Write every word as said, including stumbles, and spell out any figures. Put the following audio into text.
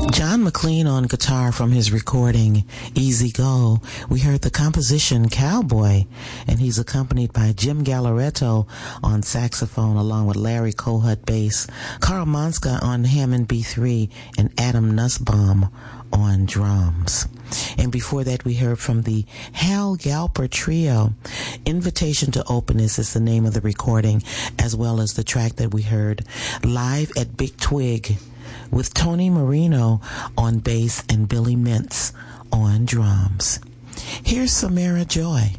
John McLean on guitar from his recording Easy Go. We heard the composition Cowboy, and he's accompanied by Jim Gallaretto on saxophone along with Larry Kohut bass, Carl Manska on Hammond B three, and Adam Nussbaum on drums. And before that, we heard from the Hal Galper Trio. Invitation to Openness is the name of the recording, as well as the track that we heard, Live at Big Twig, with Tony Marino on bass and Billy Mintz on drums. Here's Samara Joy.